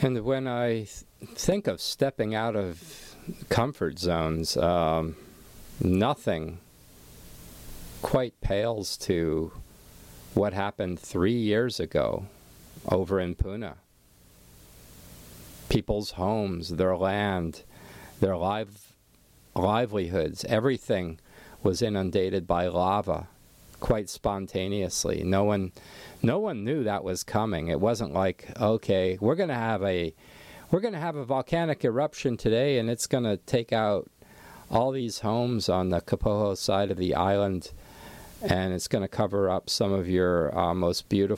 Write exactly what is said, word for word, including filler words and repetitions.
And when I th- think of stepping out of comfort zones, um, nothing quite pales to what happened three years ago over in Pune. People's homes, their land, their live, livelihoods, everything was inundated by lava quite spontaneously. No one, no one knew that was coming. It wasn't like, okay, we're going to have a, we're going to have a volcanic eruption today, and it's going to take out all these homes on the Kapoho side of the island, and it's going to cover up some of your uh, most beautiful